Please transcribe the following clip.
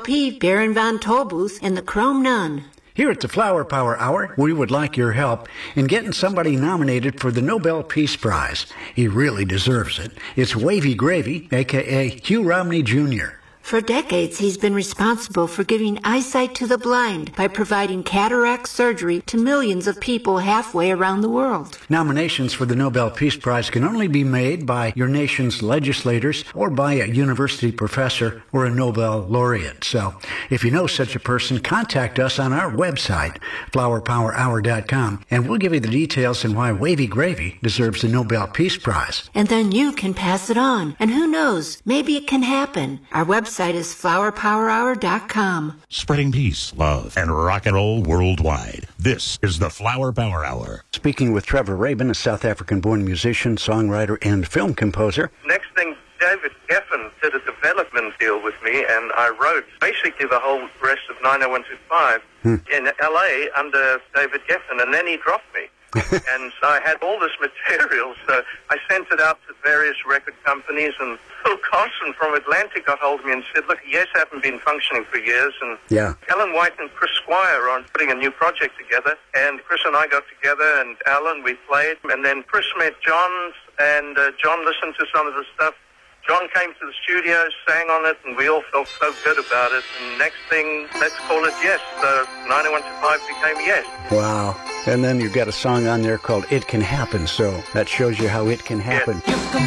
LP, Baron von Tolbooth, and the Chrome Nun. Here at the Flower Power Hour, we would like your help in getting somebody nominated for the Nobel Peace Prize. He really deserves it. It's Wavy Gravy, a.k.a. Hugh Romney Jr. For decades, he's been responsible for giving eyesight to the blind by providing cataract surgery to millions of people halfway around the world. Nominations for the Nobel Peace Prize can only be made by your nation's legislators or by a university professor or a Nobel laureate. So, if you know such a person, contact us on our website, flowerpowerhour.com, and we'll give you the details on why Wavy Gravy deserves the Nobel Peace Prize. And then you can pass it on. And who knows, maybe it can happen. Our website is flowerpowerhour.com. Spreading peace, love, and rock and roll worldwide. This is the Flower Power Hour. Speaking with Trevor Rabin, a South African-born musician, songwriter, and film composer. Next thing, David Geffen did a development deal with me, and I wrote basically the whole rest of 90125 in L.A. under David Geffen, and then he dropped me. And so I had all this material, so I sent it out to various record companies, and Phil Carson from Atlantic got hold of me and said, look, Yes haven't been functioning for years, and Alan White and Chris Squire are putting a new project together, and Chris and I got together, and Alan, we played, and then Chris met John, and John listened to some of the stuff. John came to the studio, sang on it, and we all felt so good about it. And next thing, let's call it Yes. So 90125 became Yes. Wow. And then you've got a song on there called It Can Happen, so that shows you how it can happen. Yes.